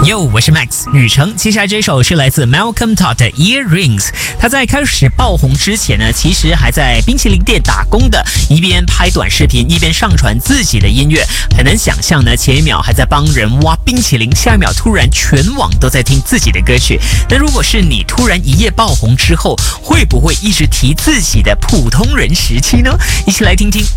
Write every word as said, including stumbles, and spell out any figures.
Yo， 我是 Max 雨成。接下来这首是来自 Malcolm Todd 的 Earrings。他在开始爆红之前呢，其实还在冰淇淋店打工的，一边拍短视频，一边上传自己的音乐。很难想象呢，前一秒还在帮人挖冰淇淋，下一秒突然全网都在听自己的歌曲。那如果是你突然一夜爆红之后，会不会一直提自己的普通人时期呢？一起来听听